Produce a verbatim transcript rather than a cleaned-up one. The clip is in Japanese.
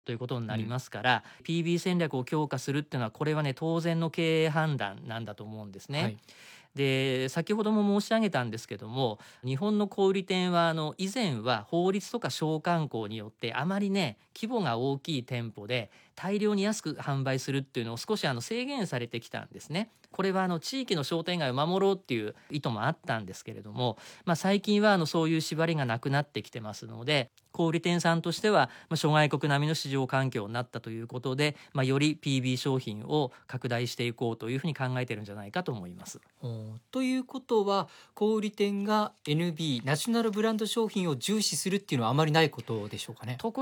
ということになりますから、うん、ピービー 戦略を強化するっていうのはこれはね当然の経営判断なんだと思うんですね。はい、で先ほども申し上げたんですけども、日本の小売店はあの以前は法律とか商慣行によってあまりね規模が大きい店舗で大量に安く販売するっていうのを少しあの制限されてきたんですね。これはあの地域の商店街を守ろうっていう意図もあったんですけれども、まあ、最近はあのそういう縛りがなくなってきてますので、小売店さんとしては、まあ、諸外国並みの市場環境になったということで、まあ、より ピービー 商品を拡大していこうというふうに考えているんじゃないかと思います。 ということは小売店が エヌビー ナショナルブランド商品を重視するっていうのはあまりないことでしょうかね。 ところ